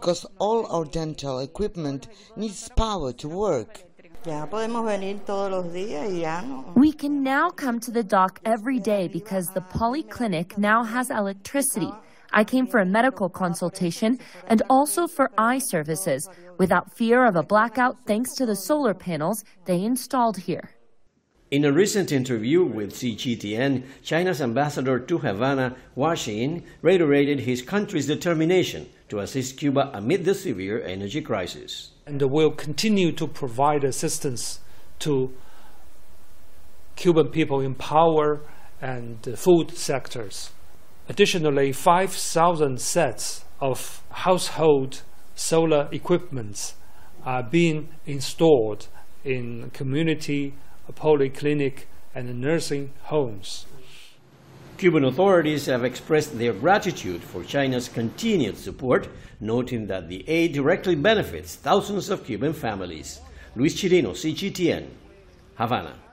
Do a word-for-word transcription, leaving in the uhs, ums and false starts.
because all our dental equipment needs power to work. We can now come to the dock every day because the polyclinic now has electricity. I came for a medical consultation and also for eye services without fear of a blackout thanks to the solar panels they installed here. In a recent interview with C G T N, China's ambassador to Havana, Hua Xin, reiterated his country's determination to assist Cuba amid the severe energy crisis. And will continue to provide assistance to Cuban people in power and food sectors. Additionally, five thousand sets of household solar equipment are being installed in community, polyclinic, and nursing homes. Cuban authorities have expressed their gratitude for China's continued support, noting that the aid directly benefits thousands of Cuban families. Luis Chirino, C G T N, Havana.